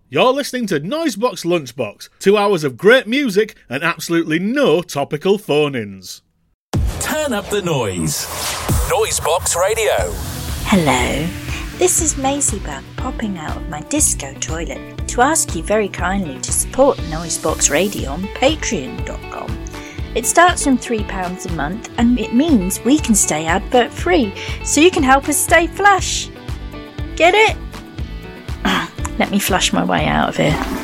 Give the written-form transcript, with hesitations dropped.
You're listening to Noisebox Lunchbox, 2 hours of great music and absolutely no topical phone-ins. Turn up the noise. Noisebox Radio. Hello, this is Maisie Bug popping out of my disco toilet to ask you very kindly to support Noisebox Radio on patreon.com. It starts from £3 a month and it means we can stay advert free, so you can help us stay flush. Get it? Let me flush my way out of here.